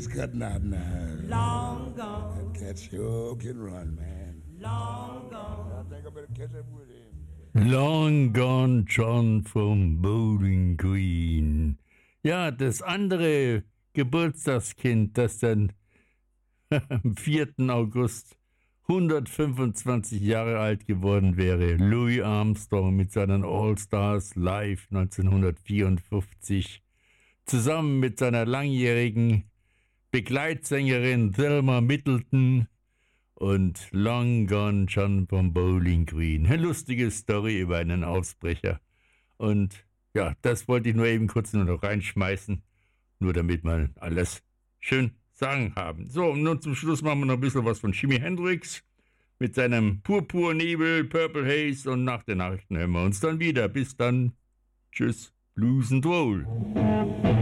cutting out now. Long gone. That cat sure can run, man. Long gone. I think I better catch up with him. Long Gone John vom Bowling Green. Ja, das andere Geburtstagskind, das dann am 4. August 125 Jahre alt geworden wäre, Louis Armstrong mit seinen All-Stars Live 1954, zusammen mit seiner langjährigen Begleitsängerin Thelma Middleton und Long Gone John vom Bowling Green. Eine lustige Story über einen Ausbrecher. Und ja, das wollte ich nur eben kurz nur noch reinschmeißen, nur damit wir alles schön sagen haben. So, und nun zum Schluss machen wir noch ein bisschen was von Jimi Hendrix mit seinem Purpurnebel, Purple Haze, und nach den Nachrichten hören wir uns dann wieder. Bis dann. Tschüss. Blues and Roll.